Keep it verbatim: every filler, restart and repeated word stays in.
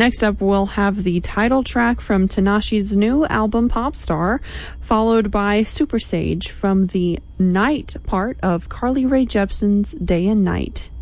Next up, we'll have the title track from Tinashe's new album, Popstar, followed by Super Sage from the Night part of Carly Rae Jepsen's Day and Night.